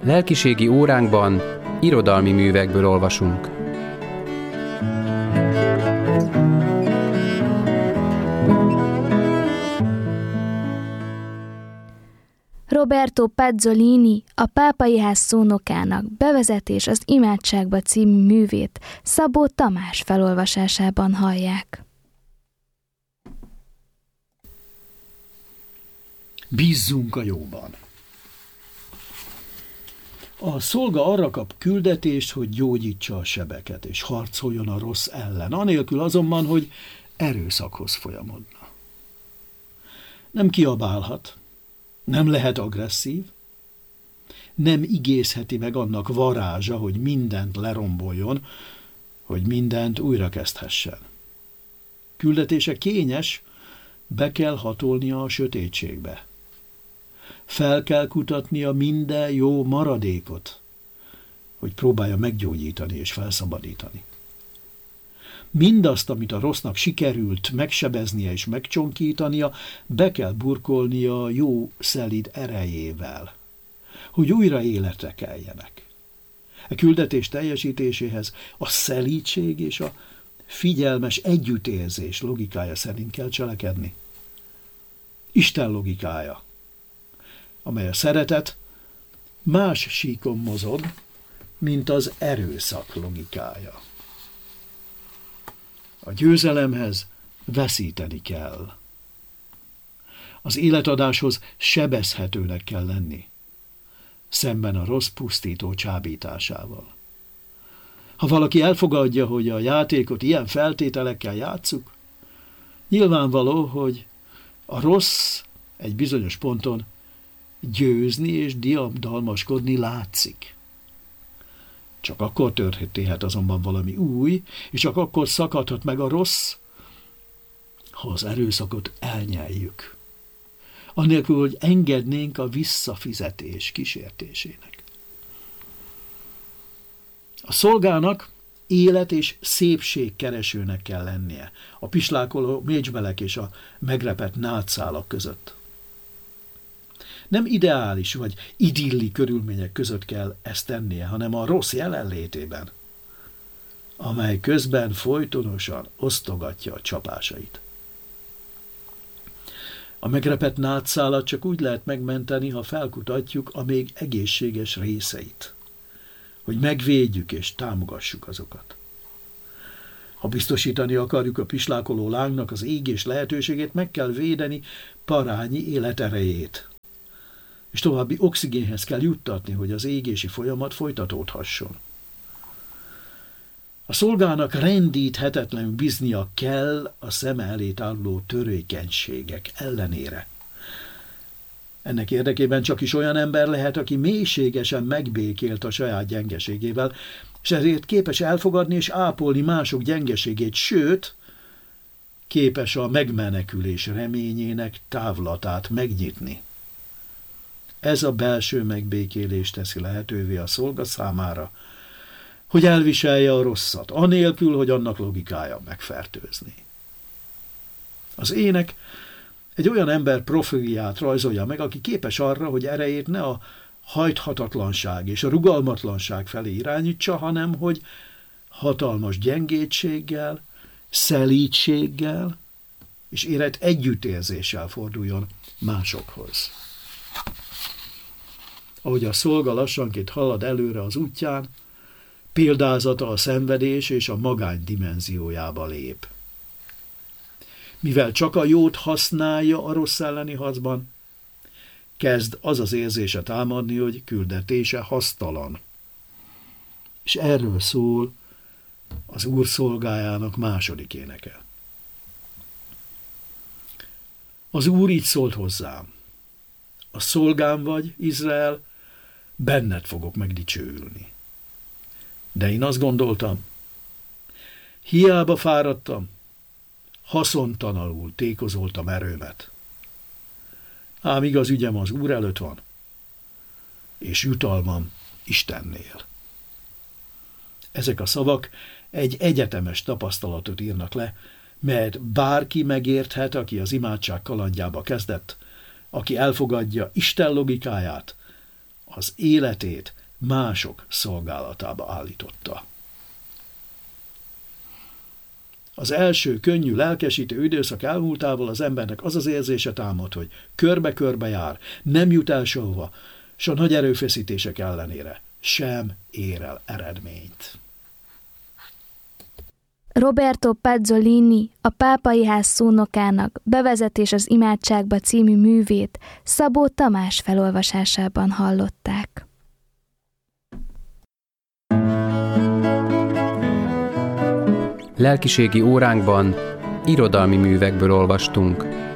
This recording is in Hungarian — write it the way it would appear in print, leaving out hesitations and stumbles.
Lelkiségi óránkban irodalmi művekből olvasunk. Roberto Pazzolini, a Pápai Ház szónokának Bevezetés az imádságba című művét Szabó Tamás felolvasásában hallják. Bízzunk a jóban. A szolga arra kap küldetést, hogy gyógyítsa a sebeket, és harcoljon a rossz ellen, anélkül azonban, hogy erőszakhoz folyamodna. Nem kiabálhat, nem lehet agresszív, nem igézheti meg annak varázsa, hogy mindent leromboljon, hogy mindent újrakezdhessen. Küldetése kényes, be kell hatolnia a sötétségbe. Fel kell kutatnia minden jó maradékot, hogy próbálja meggyógyítani és felszabadítani. Mindazt, amit a rossznak sikerült megsebeznie és megcsonkítania, be kell burkolnia jó szelíd erejével, hogy újra életre keljenek. A küldetés teljesítéséhez a szelídség és a figyelmes együttérzés logikája szerint kell cselekedni. Isten logikája, amely a szeretet más síkon mozog, mint az erőszak logikája. A győzelemhez veszíteni kell. Az életadáshoz sebezhetőnek kell lenni, szemben a rossz pusztító csábításával. Ha valaki elfogadja, hogy a játékot ilyen feltételekkel játsszuk, nyilvánvaló, hogy a rossz egy bizonyos ponton győzni és diadalmaskodni látszik. Csak akkor történhet azonban valami új, és csak akkor szakadhat meg a rossz, ha az erőszakot elnyeljük, annélkül, hogy engednénk a visszafizetés kísértésének. A szolgának élet és szépség keresőnek kell lennie, a pislákoló mécsbelek és a megrepett nátszálak között. Nem ideális vagy idilli körülmények között kell ezt tennie, hanem a rossz jelenlétében, amely közben folytonosan osztogatja a csapásait. A megrepett nátszálat csak úgy lehet megmenteni, ha felkutatjuk a még egészséges részeit, hogy megvédjük és támogassuk azokat. Ha biztosítani akarjuk a pislákoló lángnak az égés lehetőségét, meg kell védeni parányi életerejét, és további oxigénhez kell juttatni, hogy az égési folyamat folytatódhasson. A szolgának rendíthetetlenül bíznia kell a szeme elé táruló törékenységek ellenére. Ennek érdekében csak is olyan ember lehet, aki mélységesen megbékélt a saját gyengeségével, és ezért képes elfogadni és ápolni mások gyengeségét, sőt, képes a megmenekülés reményének távlatát megnyitni. Ez a belső megbékélés teszi lehetővé a szolga számára, hogy elviselje a rosszat, anélkül, hogy annak logikája megfertőzni. Az ének egy olyan ember profilját rajzolja meg, aki képes arra, hogy erejét ne a hajthatatlanság és a rugalmatlanság felé irányítsa, hanem hogy hatalmas gyengétséggel, szelídséggel és érett együttérzéssel forduljon másokhoz. Ahogy a szolga lassanként halad előre az útján, példázata a szenvedés és a magány dimenziójába lép. Mivel csak a jót használja a rossz elleni harcban, kezd az az érzése támadni, hogy küldetése hasztalan. És erről szól az Úr szolgájának második éneke. Az Úr így szólt hozzám: a szolgám vagy, Izrael, benned fogok megdicsőülni. De én azt gondoltam, hiába fáradtam, haszontalanul tékozoltam erőmet. Ám igaz ügyem az Úr előtt van, és jutalmam Istennél. Ezek a szavak egy egyetemes tapasztalatot írnak le, mert bárki megérthet, aki az imádság kalandjába kezdett, aki elfogadja Isten logikáját, az életét mások szolgálatába állította. Az első könnyű, lelkesítő időszak elmúltával az embernek az az érzése támad, hogy körbe-körbe jár, nem jut el sehova, s a nagy erőfeszítések ellenére sem ér el eredményt. Roberto Pazzolini, a Pápai Ház szónokának Bevezetés az imádságba című művét Szabó Tamás felolvasásában hallották. Lelkiségi óránkban irodalmi művekből olvastunk.